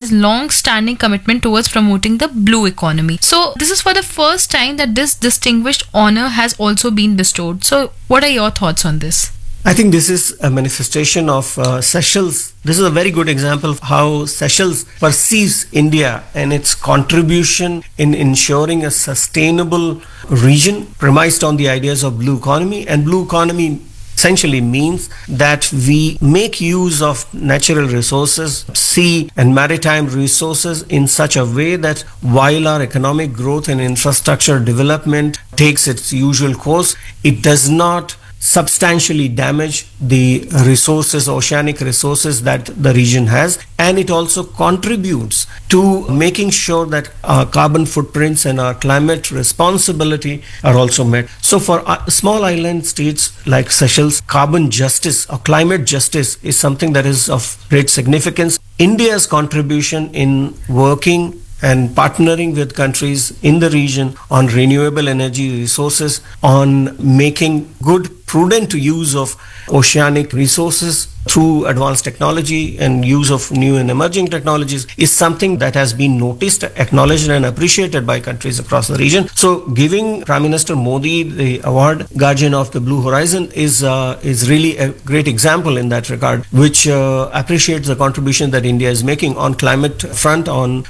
India's long-standing commitment towards promoting the blue economy. So this is for the first time that this distinguished honor has also been bestowed. So what are your thoughts on this? I think this is a manifestation of Seychelles. This is a very good example of how Seychelles perceives India and its contribution in ensuring a sustainable region premised on the ideas of blue economy. And blue economy essentially means that we make use of natural resources, sea and maritime resources in such a way that while our economic growth and infrastructure development takes its usual course, it does not substantially damage the resources, oceanic resources that the region has, and it also contributes to making sure that our carbon footprints and our climate responsibility are also met. So for small island states like Seychelles, carbon justice or climate justice is something that is of great significance. India's contribution in working and partnering with countries in the region on renewable energy resources, on making good, prudent use of oceanic resources through advanced technology and use of new and emerging technologies is something that has been noticed, acknowledged and appreciated by countries across the region. So giving Prime Minister Modi the award Guardian of the Blue Horizon is really a great example in that regard, which appreciates the contribution that India is making on climate front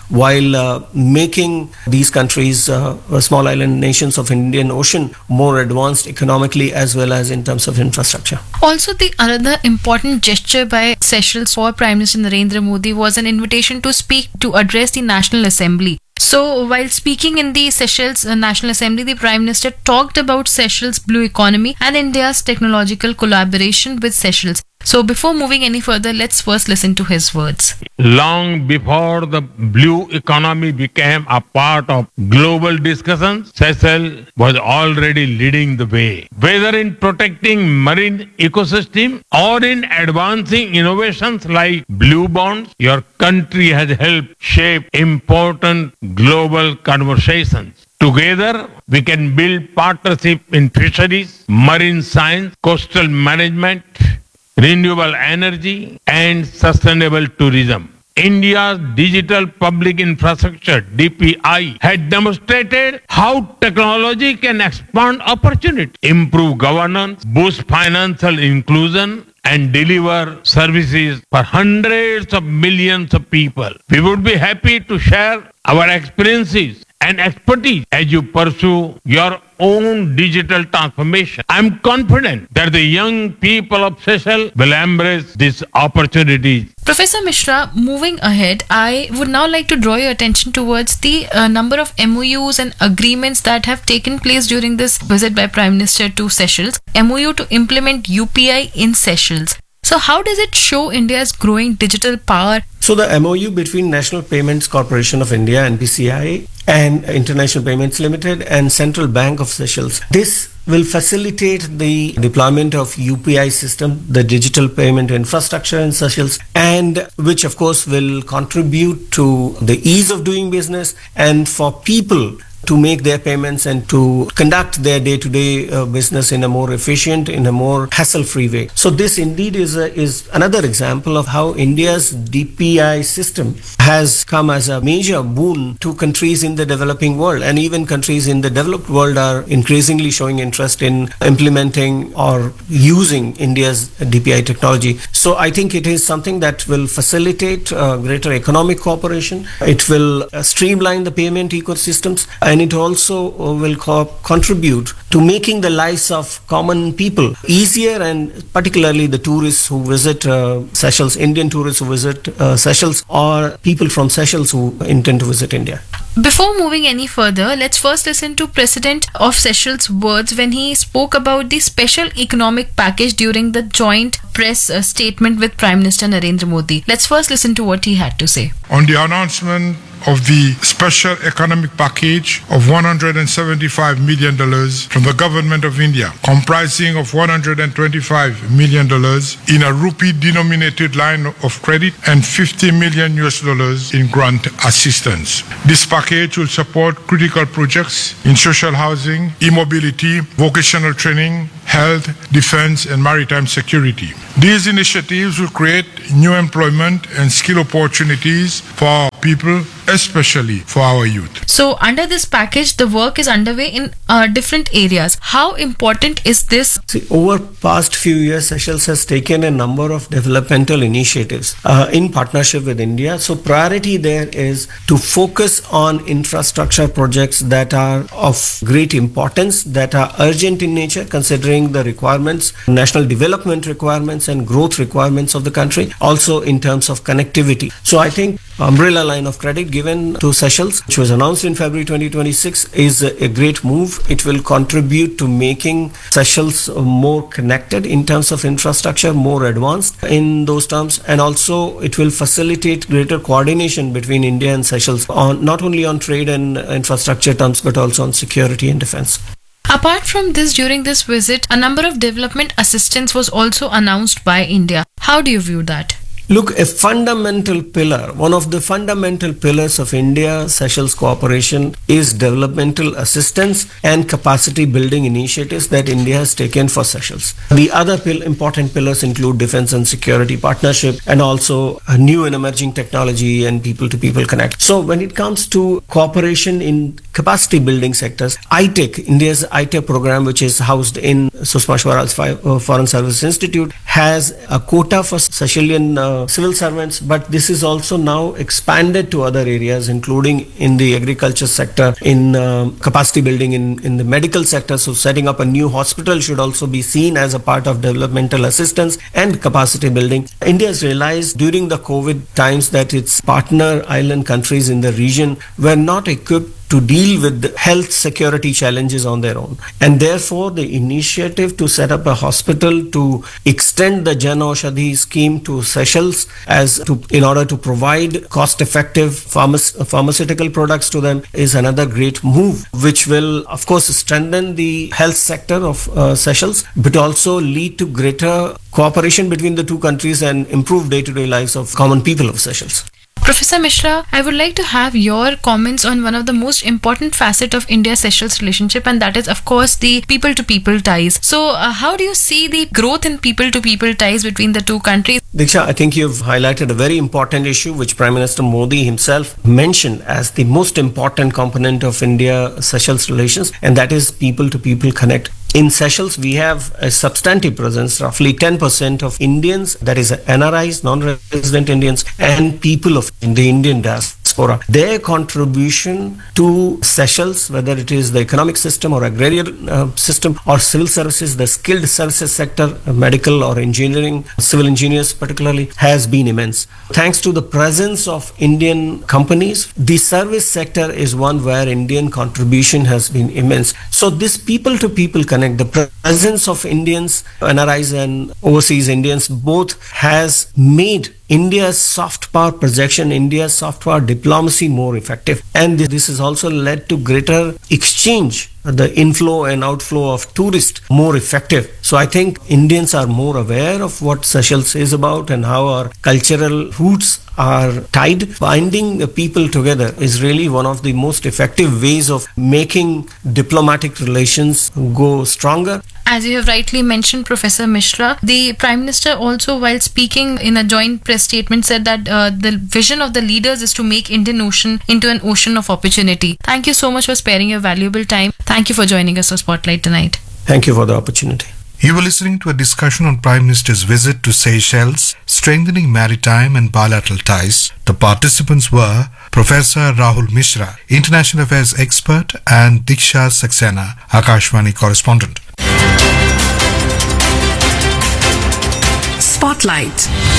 while making these countries, small island nations of Indian Ocean, more advanced economically as well as in terms of infrastructure. Also, the another important gesture by Seychelles for Prime Minister Narendra Modi was an invitation to speak to address the National Assembly. So, while speaking in the Seychelles National Assembly, the Prime Minister talked about Seychelles' blue economy and India's technological collaboration with Seychelles. So, before moving any further, let's first listen to his words. Long before the blue economy became a part of global discussions, Seychelles was already leading the way. Whether in protecting marine ecosystem or in advancing innovations like blue bonds, your country has helped shape important global conversations. Together, we can build partnership in fisheries, marine science, coastal management, renewable energy and sustainable tourism. India's digital public infrastructure, DPI, had demonstrated how technology can expand opportunity, improve governance, boost financial inclusion, and deliver services for hundreds of millions of people. We would be happy to share our experiences and expertise as you pursue your own digital transformation. I'm confident that the young people of Seychelles will embrace this opportunity. Professor Mishra, moving ahead, I would now like to draw your attention towards the number of MOUs and agreements that have taken place during this visit by Prime Minister to Seychelles. MOU to implement UPI in Seychelles. So how does it show India's growing digital power? So the MOU between National Payments Corporation of India, NPCI, and International Payments Limited and Central Bank of Seychelles. This will facilitate the deployment of UPI system, the digital payment infrastructure in Seychelles, and which of course will contribute to the ease of doing business and for people to make their payments and to conduct their day-to-day business in a more efficient, in a more hassle-free way. So this indeed is another example of how India's DPI system has come as a major boon to countries in the developing world, and even countries in the developed world are increasingly showing interest in implementing or using India's DPI technology. So I think it is something that will facilitate greater economic cooperation. It will streamline the payment ecosystems, and it also will contribute to making the lives of common people easier, and particularly the tourists who visit Seychelles, Indian tourists who visit Seychelles, or people from Seychelles who intend to visit India. Before moving any further, let's first listen to President of Seychelles' words when he spoke about the special economic package during the joint press statement with Prime Minister Narendra Modi. Let's first listen to what he had to say. On the announcement of the special economic package of $175 million from the government of India, comprising of $125 million in a rupee-denominated line of credit and $50 million in grant assistance. This package will support critical projects in social housing, e-mobility, vocational training, health, defense, and maritime security. These initiatives will create new employment and skill opportunities for people, especially for our youth. So under this package, the work is underway in different areas. How important is this? See, over past few years, Seychelles has taken a number of developmental initiatives in partnership with India. So priority there is to focus on infrastructure projects that are of great importance, that are urgent in nature, considering the requirements, national development requirements and growth requirements of the country, also in terms of connectivity. So I think umbrella line of credit given to Seychelles, which was announced in February 2026, is a great move. It will contribute to making Seychelles more connected in terms of infrastructure, more advanced in those terms, and also it will facilitate greater coordination between India and Seychelles on not only on trade and infrastructure terms, but also on security and defense. Apart from this, during this visit, a number of development assistance was also announced by India. How do you view that? Look, a fundamental pillar, one of the fundamental pillars of India-Seychelles cooperation is developmental assistance and capacity building initiatives that India has taken for Seychelles. The other important pillars include defense and security partnership and also a new and emerging technology and people-to-people connect. So when it comes to cooperation in capacity building sectors, ITEC, India's ITEC program, which is housed in Sushma Swaraj Foreign Service Institute, has a quota for Seychellian civil servants, but this is also now expanded to other areas, including in the agriculture sector, in capacity building in the medical sector. So setting up a new hospital should also be seen as a part of developmental assistance and capacity building. India has realized during the COVID times that its partner island countries in the region were not equipped to deal with the health security challenges on their own. And therefore, the initiative to set up a hospital to extend the Jan Aushadhi scheme to Seychelles in order to provide cost-effective pharmaceutical products to them is another great move, which will, of course, strengthen the health sector of Seychelles, but also lead to greater cooperation between the two countries and improve day-to-day lives of common people of Seychelles. Professor Mishra, I would like to have your comments on one of the most important facets of India-Seychelles relationship, and that is, of course, the people-to-people ties. So, how do you see the growth in people-to-people ties between the two countries? Diksha, I think you've highlighted a very important issue which Prime Minister Modi himself mentioned as the most important component of India-Seychelles relations, and that is people-to-people connect. In Seychelles, we have a substantive presence, roughly 10% of Indians, that is NRIs, non-resident Indians, and people of the Indian diaspora. Their contribution to Seychelles, whether it is the economic system or agrarian system or civil services, the skilled services sector, medical or engineering, civil engineers particularly, has been immense. Thanks to the presence of Indian companies, the service sector is one where Indian contribution has been immense. So this people-to-people connect, the presence of Indians, NRIs and overseas Indians both has made India's soft power projection, India's soft power diplomacy more effective. And this has also led to greater exchange, the inflow and outflow of tourists more effective. So I think Indians are more aware of what Seychelles is about and how our cultural roots are tied. Binding the people together is really one of the most effective ways of making diplomatic relations go stronger. As you have rightly mentioned, Professor Mishra, the Prime Minister also, while speaking in a joint press statement, said that the vision of the leaders is to make Indian Ocean into an ocean of opportunity. Thank you so much for sparing your valuable time. Thank you for joining us on Spotlight tonight. Thank you for the opportunity. You were listening to a discussion on Prime Minister's visit to Seychelles, strengthening maritime and bilateral ties. The participants were Professor Rahul Mishra, International Affairs expert, and Diksha Saxena, Akashvani correspondent. Spotlight.